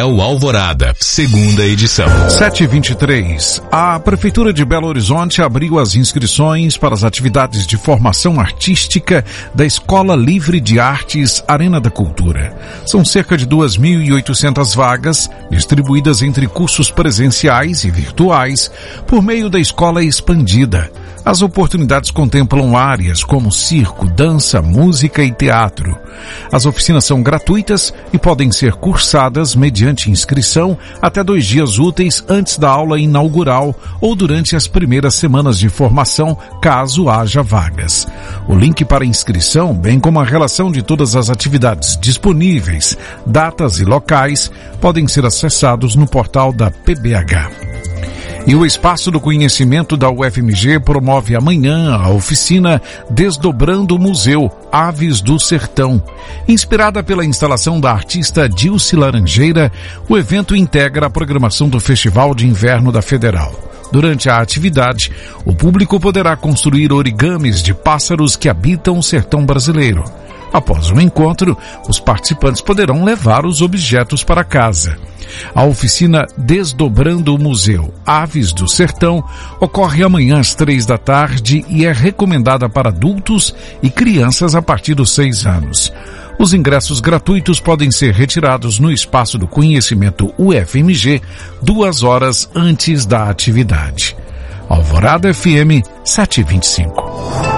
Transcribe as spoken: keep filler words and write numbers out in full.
Mel Alvorada, segunda edição. sete e vinte e três. A Prefeitura de Belo Horizonte abriu as inscrições para as atividades de formação artística da Escola Livre de Artes Arena da Cultura. São cerca de duas mil e oitocentas vagas, distribuídas entre cursos presenciais e virtuais, por meio da Escola Expandida. As oportunidades contemplam áreas como circo, dança, música e teatro. As oficinas são gratuitas e podem ser cursadas mediante inscrição até dois dias úteis antes da aula inaugural ou durante as primeiras semanas de formação, caso haja vagas. O link para inscrição, bem como a relação de todas as atividades disponíveis, datas e locais, podem ser acessados no portal da P B H. E o Espaço do Conhecimento da U F M G promove amanhã a oficina Desdobrando o Museu Aves do Sertão. Inspirada pela instalação da artista Dilce Laranjeira, o evento integra a programação do Festival de Inverno da Federal. Durante a atividade, o público poderá construir origamis de pássaros que habitam o sertão brasileiro. Após o encontro, os participantes poderão levar os objetos para casa. A oficina Desdobrando o Museu Aves do Sertão ocorre amanhã às três da tarde e é recomendada para adultos e crianças a partir dos seis anos. Os ingressos gratuitos podem ser retirados no Espaço do Conhecimento U F M G duas horas antes da atividade. Alvorada F M sete e vinte e cinco.